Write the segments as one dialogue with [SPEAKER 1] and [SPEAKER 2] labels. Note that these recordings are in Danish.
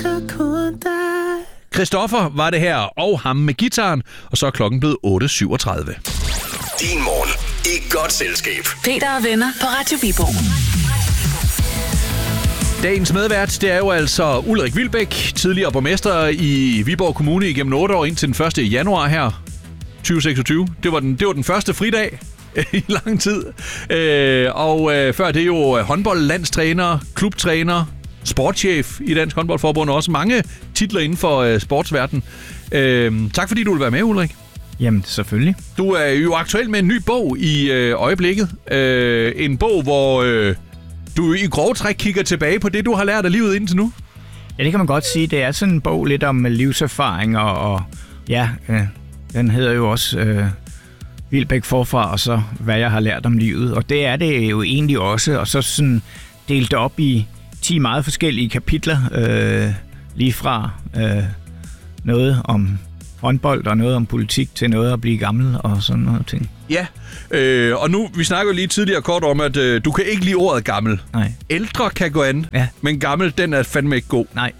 [SPEAKER 1] Christoffer var det her, og ham med gitaren, og så er klokken blevet 8.37.
[SPEAKER 2] Din morgen i godt selskab.
[SPEAKER 3] Peter og venner på Radio Viborg.
[SPEAKER 1] Dagens medvært, det er jo altså Ulrik Wilbek, tidligere borgmester i Viborg Kommune igennem 8 år indtil den 1. januar her, 2026. Det var den første fridag i lang tid. Før det er jo håndboldlandstræner, klubtræner, sportschef i Dansk Håndboldforbund, og også mange titler inden for sportsverdenen. Tak fordi du vil være med, Ulrik.
[SPEAKER 4] Jamen, selvfølgelig. Du
[SPEAKER 1] er jo aktuel med en ny bog i øjeblikket. En bog, hvor du i grove træk kigger tilbage på det, du har lært af livet indtil nu.
[SPEAKER 4] Ja, det kan man godt sige. Det er sådan en bog lidt om livserfaring, og den hedder jo også Wilbek forfra, og så hvad jeg har lært om livet. Og det er det jo egentlig også, og så sådan delt op i 10 meget forskellige kapitler, lige fra noget om håndbold og noget om politik til noget at blive gammel og sådan noget ting.
[SPEAKER 1] Ja, og nu, vi snakker jo lige tidligere kort om, at du kan ikke lide ordet gammel.
[SPEAKER 4] Nej.
[SPEAKER 1] Ældre kan gå an,
[SPEAKER 4] ja.
[SPEAKER 1] Men gammel, den er fandme ikke god.
[SPEAKER 4] Nej.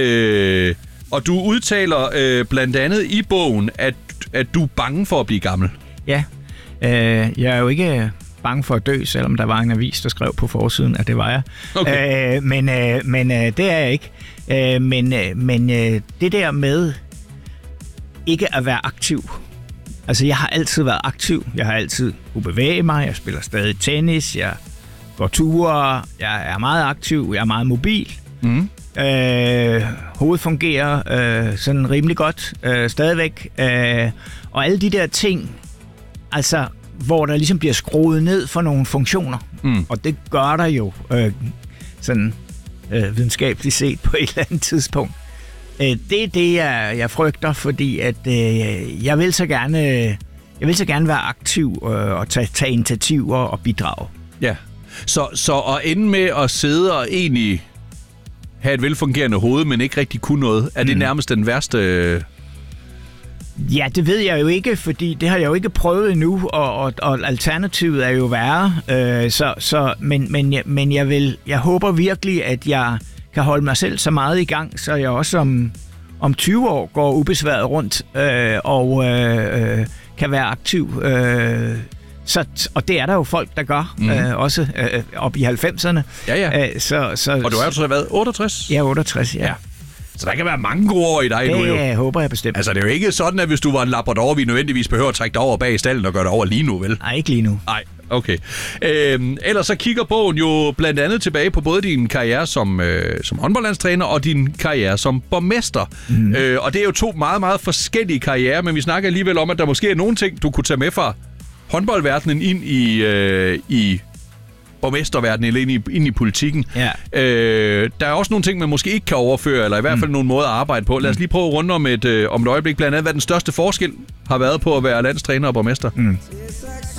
[SPEAKER 1] Og du udtaler blandt andet i bogen, at du er bange for at blive gammel.
[SPEAKER 4] Ja, jeg er jo ikke bange for at dø, selvom der var en avis, der skrev på forsiden, at det var jeg.
[SPEAKER 1] Okay.
[SPEAKER 4] Men det er jeg ikke. Men det der med ikke at være aktiv. Altså, jeg har altid været aktiv. Jeg har altid kunne bevæge mig. Jeg spiller stadig tennis. Jeg går ture. Jeg er meget aktiv. Jeg er meget mobil.
[SPEAKER 1] Mm.
[SPEAKER 4] Hovedet fungerer sådan rimelig godt stadigvæk. Og alle de der ting, altså, hvor der ligesom bliver skruet ned for nogle funktioner.
[SPEAKER 1] Mm.
[SPEAKER 4] Og det gør der jo sådan videnskabeligt set på et eller andet tidspunkt. Det er det, jeg frygter, fordi at jeg vil så gerne være aktiv og tage initiativer og bidrage.
[SPEAKER 1] Ja, så at ende med at sidde og egentlig have et velfungerende hoved, men ikke rigtig kunne noget, er det nærmest den værste?
[SPEAKER 4] Ja, det ved jeg jo ikke, fordi det har jeg jo ikke prøvet endnu, og alternativet er jo værre. Men jeg håber virkelig, at jeg kan holde mig selv så meget i gang, så jeg også om 20 år går ubesværet rundt og kan være aktiv. Og det er der jo folk, der gør, også op i 90'erne.
[SPEAKER 1] Ja. Og du er jo så været 68?
[SPEAKER 4] Ja, 68, ja.
[SPEAKER 1] Så der kan være mange gode år i dig nu, jo.
[SPEAKER 4] Det håber jeg bestemt.
[SPEAKER 1] Altså, det er jo ikke sådan, at hvis du var en labrador, vi nødvendigvis behøver at trække dig over bag i stallen og gøre det over lige nu, vel?
[SPEAKER 4] Nej, ikke lige nu.
[SPEAKER 1] Nej, okay. Ellers så kigger bogen jo blandt andet tilbage på både din karriere som håndboldlandstræner og din karriere som borgmester. Og det er jo 2 meget, meget forskellige karrierer, men vi snakker alligevel om, at der måske er nogle ting, du kunne tage med fra håndboldverdenen ind i borgmesterverdenen eller ind i politikken.
[SPEAKER 4] Ja.
[SPEAKER 1] Der er også nogle ting, man måske ikke kan overføre, eller i hvert fald nogle måder at arbejde på. Lad os lige prøve at runde om et øjeblik, blandt andet, hvad den største forskel har været på at være landstræner og borgmester.